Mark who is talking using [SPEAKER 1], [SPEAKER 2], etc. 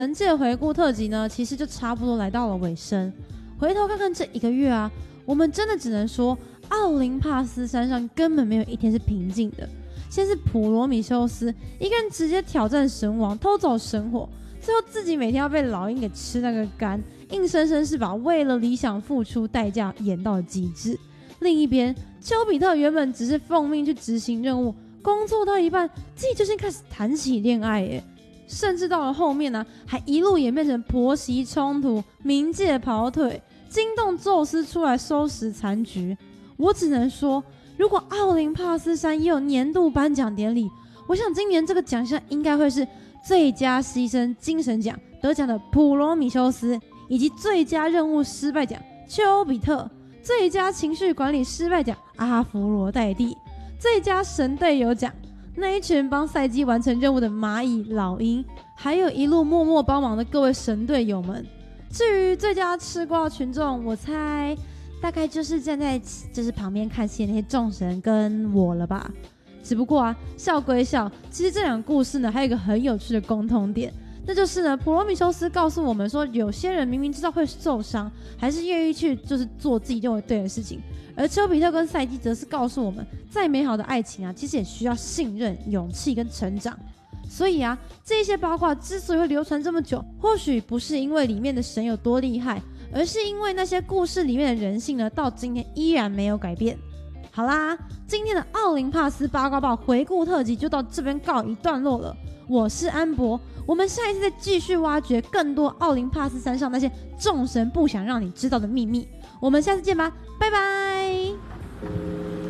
[SPEAKER 1] 本届回顾特辑呢，其实就差不多来到了尾声。回头看看这1个月啊，我们真的只能说，奥林帕斯山上根本没有一天是平静的。先是普罗米修斯一个人直接挑战神王，偷走神火，最后自己每天要被老鹰给吃那个肝，硬生生是把为了理想付出代价演到了极致。另一边，丘比特原本只是奉命去执行任务，工作到一半，自己就先开始谈起恋爱耶。甚至到了后面呢，还一路演变成婆媳冲突、冥界跑腿，惊动宙斯出来收拾残局。我只能说，如果奥林帕斯山也有年度颁奖典礼，我想今年这个奖项应该会是最佳牺牲精神奖得奖的普罗米修斯，以及最佳任务失败奖丘比特，最佳情绪管理失败奖阿芙罗代蒂，最佳神队友奖那一群帮赛姬完成任务的蚂蚁、老鹰，还有一路默默帮忙的各位神队友们。至于最佳吃瓜群众，我猜大概就是站在旁边看戏的那些众神跟我了吧。只不过啊，笑归笑，其实这两个故事呢，还有一个很有趣的共通点，那就是呢，普罗米修斯告诉我们说，有些人明明知道会受伤，还是愿意去做自己认为对的事情。而丘比特跟赛姬则是告诉我们，再美好的爱情啊，其实也需要信任、勇气跟成长。所以啊，这些八卦之所以会流传这么久，或许不是因为里面的神有多厉害，而是因为那些故事里面的人性呢，到今天依然没有改变。好啦，今天的奥林帕斯八卦报回顾特辑就到这边告一段落了。我是安博，我们下一次再继续挖掘更多奥林帕斯山上那些众神不想让你知道的秘密。我们下次见吧，拜拜。